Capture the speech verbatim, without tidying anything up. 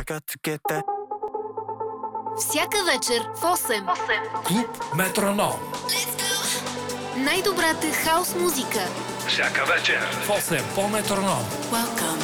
got to get that. Всяка вечер в осем. Клуб Метроном. Най-добрата хаус музика. Всяка вечер в осем по Метроном. Welcome